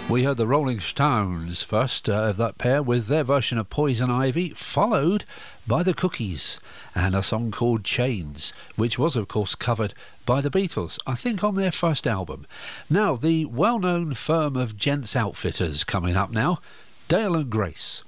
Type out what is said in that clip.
We heard the Rolling Stones first of that pair with their version of Poison Ivy, followed by the Cookies and a song called Chains, which was of course covered by the Beatles, I think on their first album. Now, the well-known firm of Gents Outfitters coming up now, Dale and Grace.